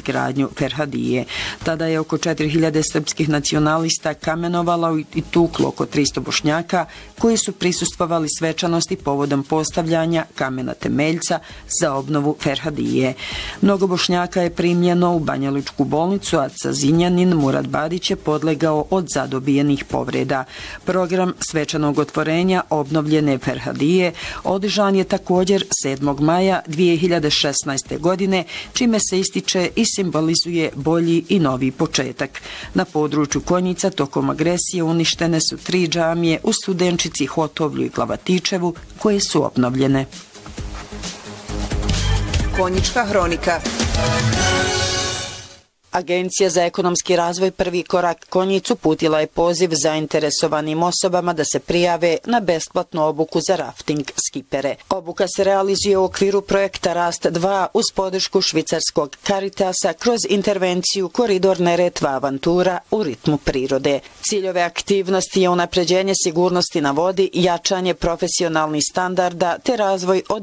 izgradnju Ferhadije. Tada je oko 4000 srpskih nacionalista kamenovalo i tuklo oko 300 Bošnjaka koji su prisustvovali svečanosti povodom postavljanja kamena temeljca za obnovu Ferhadije. Mnogo Bošnjaka je primljeno u Banjalučku bolnicu, a Cazinjanin Murad Badić je podlegao od zadobijenih povreda. Program svečanog otvorenja obnovljene Ferhadije održan je također 7. maja 2016. godine, čime se ističe i simbolizuje bolji i novi početak. Na području Konjica tokom agresije uništene su 3 džamije u Studenčici, Hotovlju i Glavatičevu koje su obnovljene. Konjička hronika. Agencija za ekonomski razvoj Prvi korak Konjic uputila je poziv zainteresovanim osobama da se prijave na besplatnu obuku za rafting skipere. Obuka se realizuje u okviru projekta Rast 2 uz podršku švicarskog Caritasa kroz intervenciju Koridor Neretva Avantura u ritmu prirode. Cilj ove aktivnosti je unapređenje sigurnosti na vodi, jačanje profesionalnih standarda te razvoj